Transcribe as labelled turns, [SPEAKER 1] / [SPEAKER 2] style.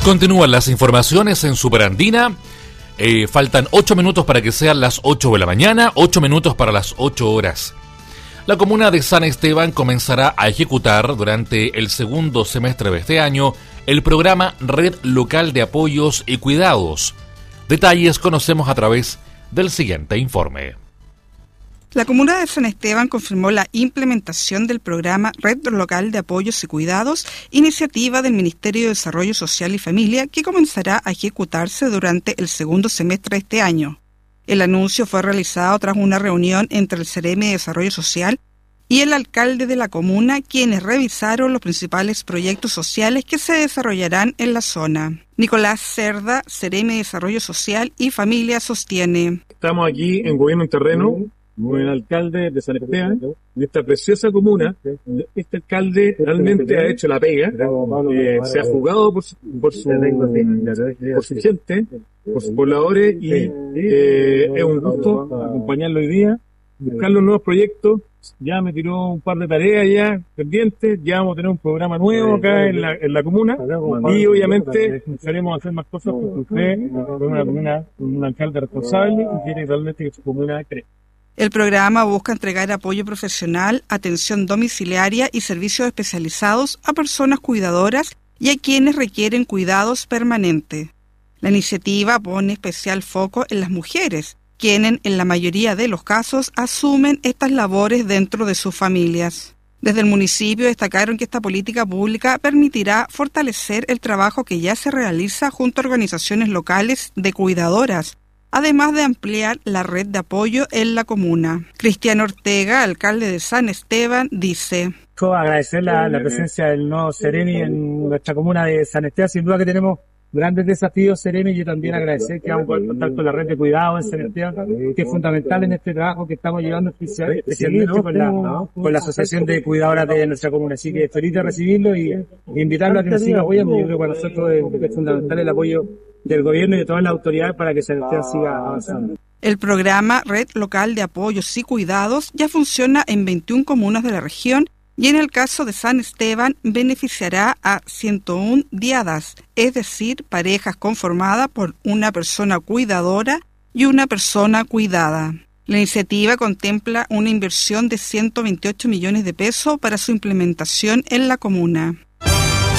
[SPEAKER 1] Continúan las informaciones en Superandina. Faltan 8 minutos para que sean las 8 de la mañana, 8 minutos para las 8 horas. La comuna de San Esteban comenzará a ejecutar durante el segundo semestre de este año el programa Red Local de Apoyos y Cuidados. Detalles conocemos a través del siguiente informe.
[SPEAKER 2] La comuna de San Esteban confirmó la implementación del programa Red Local de Apoyos y Cuidados, iniciativa del Ministerio de Desarrollo Social y Familia, que comenzará a ejecutarse durante el segundo semestre de este año. El anuncio fue realizado tras una reunión entre el Ceremi de Desarrollo Social y el alcalde de la comuna, quienes revisaron los principales proyectos sociales que se desarrollarán en la zona. Nicolás Cerda, Ceremi de Desarrollo Social y Familia, sostiene:
[SPEAKER 3] Estamos aquí en Gobierno en Terreno con el alcalde de San Esteban, de esta preciosa comuna. Este alcalde realmente ha hecho la pega, se ha jugado por su gente, por sus pobladores, y es un gusto acompañarlo hoy día, buscar los nuevos proyectos. Ya me tiró un par de tareas ya pendientes, ya vamos a tener un programa nuevo acá en la comuna, y obviamente queremos hacer más cosas porque usted es un alcalde responsable y quiere realmente que su comuna crezca.
[SPEAKER 2] El programa busca entregar apoyo profesional, atención domiciliaria y servicios especializados a personas cuidadoras y a quienes requieren cuidados permanentes. La iniciativa pone especial foco en las mujeres, quienes en la mayoría de los casos asumen estas labores dentro de sus familias. Desde el municipio destacaron que esta política pública permitirá fortalecer el trabajo que ya se realiza junto a organizaciones locales de cuidadoras, además de ampliar la red de apoyo en la comuna. Cristiano Ortega, alcalde de San Esteban, dice:
[SPEAKER 4] agradecer la presencia del nuevo Ceremi en nuestra comuna de San Esteban. Sin duda que tenemos grandes desafíos, Ceremi, y yo también agradecer que vamos a poder contar con la red de cuidados en San Esteban, que es fundamental en este trabajo que estamos llevando especialmente con la Asociación de Cuidadoras de nuestra comuna. Así que feliz de recibirlo y invitarlo a que nos siga apoyando. Yo creo que para nosotros es fundamental el apoyo del gobierno y de todas las autoridades para que San Esteban siga avanzando.
[SPEAKER 2] El programa Red Local de Apoyos y Cuidados ya funciona en 21 comunas de la región y en el caso de San Esteban beneficiará a 101 diadas, es decir, parejas conformadas por una persona cuidadora y una persona cuidada. La iniciativa contempla una inversión de 128 millones de pesos para su implementación en la comuna.